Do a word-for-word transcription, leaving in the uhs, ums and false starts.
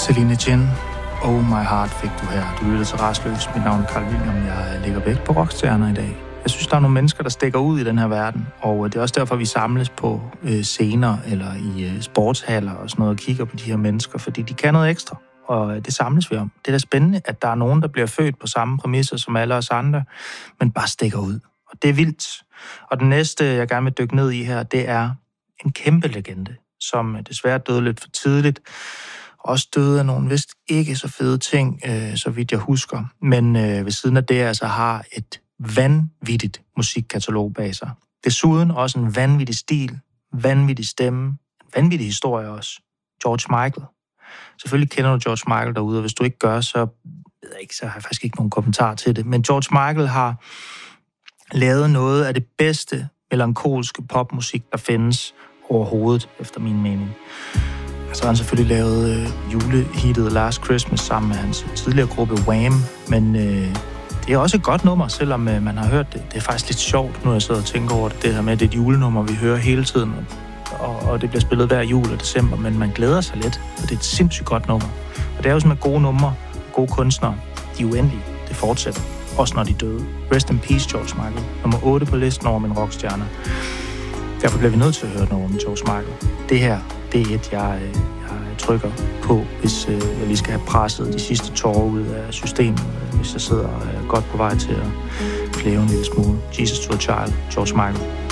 Celine Chin, Oh My Heart fik du her. Du lytter til Rastløs. Mit navn er Carl William. Jeg lægger vægt på rockstjerner i dag. Jeg synes, der er nogle mennesker, der stikker ud i den her verden, og det er også derfor, vi samles på øh, scener eller i øh, sportshaller og sådan noget og kigger på de her mennesker, fordi de kan noget ekstra, og øh, det samles vi om. Det er da spændende, at der er nogen, der bliver født på samme præmisser som alle os andre, men bare stikker ud. Og det er vildt. Og den næste, jeg gerne vil dykke ned i her, det er en kæmpe legende, som desværre døde lidt for tidligt. Også døde af nogle vist ikke så fede ting, øh, så vidt jeg husker. Men øh, ved siden af det altså har et vanvittigt musikkatalog bag sig. Desuden også en vanvittig stil, vanvittig stemme, en vanvittig historie også. George Michael. Selvfølgelig kender du George Michael derude, og hvis du ikke gør, så ved jeg ikke, så har jeg faktisk ikke nogen kommentar til det. Men George Michael har lavet noget af det bedste melankolske popmusik, der findes overhovedet, efter min mening. Så har han selvfølgelig lavet øh, julehittet Last Christmas sammen med hans tidligere gruppe Wham, men øh, det er også et godt nummer, selvom øh, man har hørt det. Det er faktisk lidt sjovt, nu jeg sidder og tænker over det, det her med, det er et julenummer, vi hører hele tiden, og, og det bliver spillet hver jul og december, men man glæder sig lidt, og det er et sindssygt godt nummer. Og det er jo sådan med gode numre, gode kunstnere, de er uendelige, det fortsætter, også når de er døde. Rest in peace, George Michael, nummer otte på listen over min rockstjerner. Derfor bliver vi nødt til at høre noget om George Michael. Det her, det er et, jeg, jeg trykker på, hvis jeg lige skal have presset de sidste tårer ud af systemet, hvis jeg sidder godt på vej til at klæve en lille smule. Jesus to a Child, George Michael.